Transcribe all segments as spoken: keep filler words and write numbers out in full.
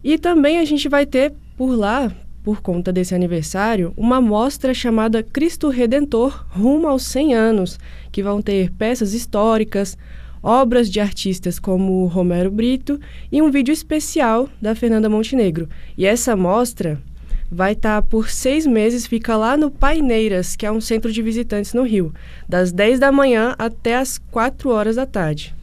E também a gente vai ter por lá, por conta desse aniversário, uma mostra chamada Cristo Redentor rumo aos cem anos, que vão ter peças históricas, obras de artistas como Romero Brito e um vídeo especial da Fernanda Montenegro. E essa mostra vai estar por seis meses, fica lá no Paineiras, que é um centro de visitantes no Rio, das dez da manhã até as quatro horas da tarde.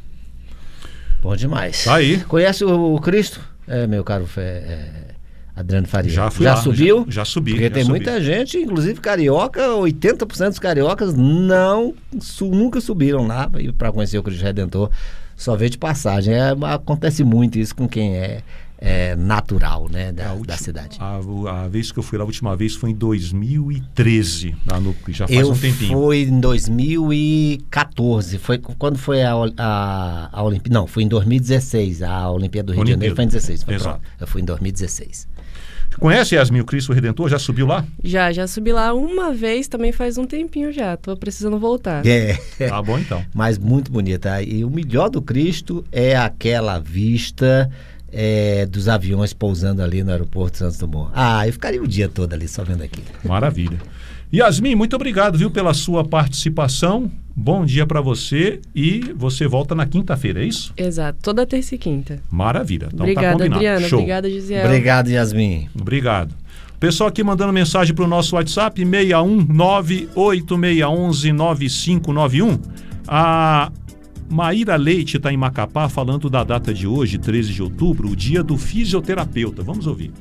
Bom demais. Tá aí. Conhece o Cristo, é, meu caro é, Adriano Faria? Já fui Já lá, subiu? Já, já subi. Porque já tem subi. muita gente, inclusive carioca, oitenta por cento dos cariocas não, su, nunca subiram lá para conhecer o Cristo Redentor. Só veio de passagem. É, acontece muito isso com quem é, é natural, né, da, última, da cidade. A, a vez que eu fui lá, a última vez foi em dois mil e treze, lá no, já faz eu um tempinho. Eu fui em dois mil e catorze, foi quando foi a, a, a Olimpíada, não, foi em dois mil e dezesseis, a Olimpíada do Rio Olimpíada. de Janeiro foi em dezesseis, foi Exato. Pronto. Eu fui em dois mil e dezesseis. Conhece, Yasmin, o Cristo Redentor? Já subiu lá? Já, já subi lá uma vez, também faz um tempinho já, tô precisando voltar. É. Tá bom, então. Mas muito bonita. E o melhor do Cristo é aquela vista é, dos aviões pousando ali no aeroporto de Santos Dumont. Ah, eu ficaria o dia todo ali só vendo aquilo. Maravilha. Yasmin, muito obrigado, viu, pela sua participação. Bom dia para você e você volta na quinta-feira, é isso? Exato, toda terça e quinta. Maravilha. Então obrigada, tá combinado. Adriana. Show. Obrigada, Gisele. Obrigado, Yasmin. Obrigado. Pessoal aqui mandando mensagem para o nosso WhatsApp, seis um nove oito seis um um nove cinco nove um. A Maíra Leite está em Macapá falando da data de hoje, treze de outubro, o dia do fisioterapeuta. Vamos ouvir.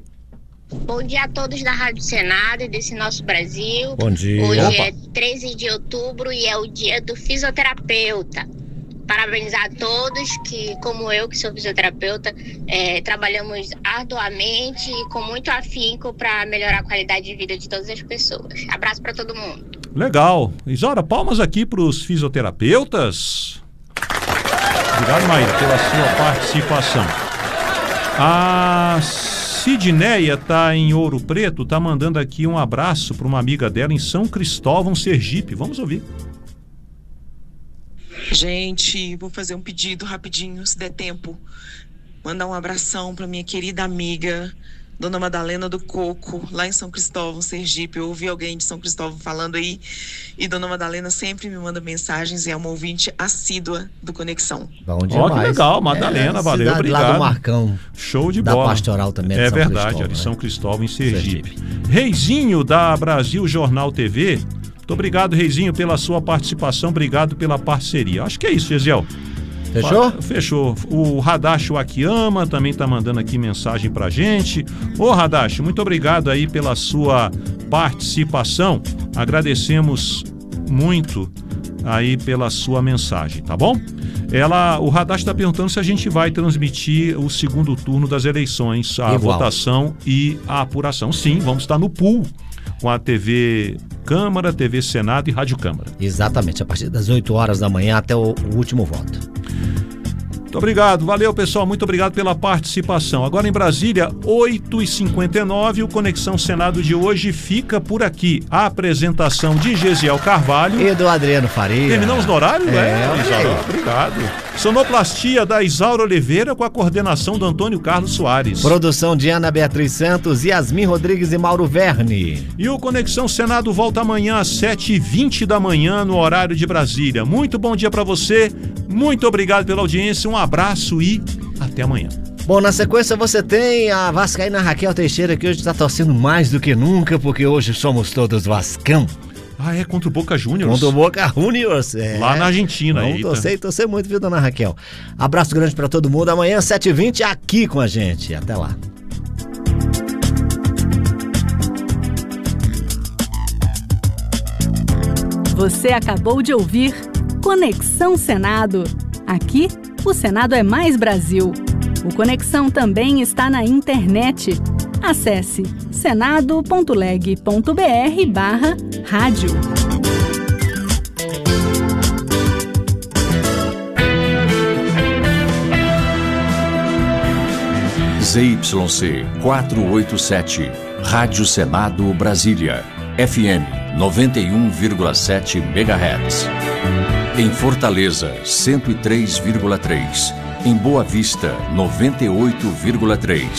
Bom dia a todos da Rádio Senado e desse nosso Brasil. Bom dia. Hoje Opa. é treze de outubro e é o dia do fisioterapeuta. Parabenizar a todos que, como eu, que sou fisioterapeuta, é, trabalhamos arduamente e com muito afinco para melhorar a qualidade de vida de todas as pessoas. Abraço para todo mundo. Legal. Isora, palmas aqui para os fisioterapeutas. Obrigado, Maíra, pela sua participação. A Sidneia está em Ouro Preto, está mandando aqui um abraço para uma amiga dela em São Cristóvão, Sergipe. Vamos ouvir. Gente, vou fazer um pedido rapidinho, se der tempo. Mandar um abração para minha querida amiga, Dona Madalena do Coco, lá em São Cristóvão, Sergipe. Eu ouvi alguém de São Cristóvão falando aí, e Dona Madalena sempre me manda mensagens e é uma ouvinte assídua do Conexão. Bom demais. Ó, que legal, Madalena, é, valeu, obrigado. Lá do Marcão. Show de da bola. Pastoral também. É São verdade, ali em né? São Cristóvão, em Sergipe. Sergipe. Reizinho da Brasil Jornal T V. Muito obrigado, Reizinho, pela sua participação, obrigado pela parceria. Acho que é isso, Gesiel. Fechou? Fechou. O Radacho Akiyama também está mandando aqui mensagem pra gente. Ô Radacho, muito obrigado aí pela sua participação. Agradecemos muito aí pela sua mensagem, tá bom? Ela, o Radacho está perguntando se a gente vai transmitir o segundo turno das eleições, a Igual. votação e a apuração. Sim, vamos estar no pool com a T V Câmara, T V Senado e Rádio Câmara. Exatamente, a partir das oito horas da manhã até o, o último voto. Muito obrigado, valeu pessoal, muito obrigado pela participação. Agora em Brasília, oito e cinquenta e nove, o Conexão Senado de hoje fica por aqui. A apresentação de Gesiel Carvalho. E do Adriano Faria. Terminamos no horário? É, é Isaura, obrigado. Sonoplastia da Isaura Oliveira com a coordenação do Antônio Carlos Soares. Produção de Ana Beatriz Santos, Yasmin Rodrigues e Mauro Verne. E o Conexão Senado volta amanhã às sete e vinte da manhã no horário de Brasília. Muito bom dia para você, muito obrigado pela audiência, um abraço e até amanhã. Bom, na sequência você tem a vascaína Raquel Teixeira, que hoje está torcendo mais do que nunca, porque hoje somos todos Vascão. Ah, é contra o Boca Juniors? Contra o Boca Juniors, é. Lá na Argentina. Vamos torcer e torcer muito, viu, dona Raquel? Abraço grande para todo mundo. Amanhã, sete e vinte, aqui com a gente. Até lá. Você acabou de ouvir Conexão Senado. Aqui, o Senado é mais Brasil. O Conexão também está na internet. Acesse senado ponto leg ponto br barra rádio. Z Y C quatrocentos e oitenta e sete, Rádio Senado Brasília, F M noventa e um vírgula sete megahertz. Em Fortaleza, cento e três vírgula três. Em Boa Vista, noventa e oito vírgula três.